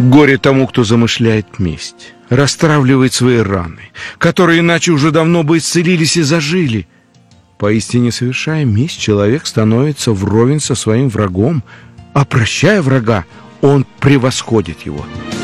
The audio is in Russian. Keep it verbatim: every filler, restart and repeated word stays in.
Горе тому, кто замышляет месть, растравливает свои раны, которые иначе уже давно бы исцелились и зажили. Поистине, совершая месть, человек становится вровень со своим врагом, а прощая врага, он превосходит его.